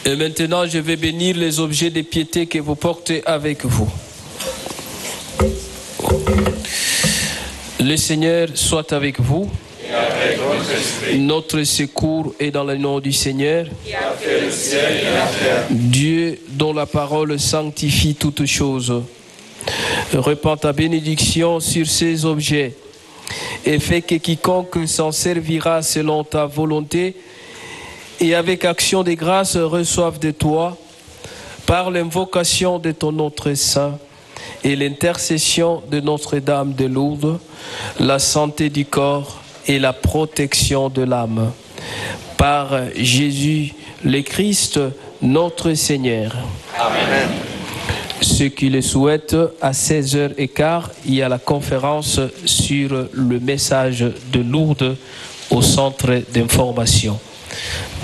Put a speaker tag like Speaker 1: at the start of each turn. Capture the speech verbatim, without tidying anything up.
Speaker 1: Et maintenant, je vais bénir les objets de piété que vous portez avec vous. Le Seigneur soit avec vous.
Speaker 2: Et avec votre esprit.
Speaker 1: Notre secours est dans le nom du Seigneur,
Speaker 2: Qui a fait le ciel et la terre.
Speaker 1: Dieu dont la parole sanctifie toutes choses. Répands ta bénédiction sur ces objets et fais que quiconque s'en servira selon ta volonté et avec action de grâce reçoive de toi, par l'invocation de ton nom très saint et l'intercession de Notre-Dame de Lourdes, la santé du corps et la protection de l'âme. Par Jésus le Christ, notre Seigneur.
Speaker 2: Amen.
Speaker 1: Ceux qui le souhaitent, à seize heures quinze, il y a la conférence sur le message de Lourdes au centre d'information.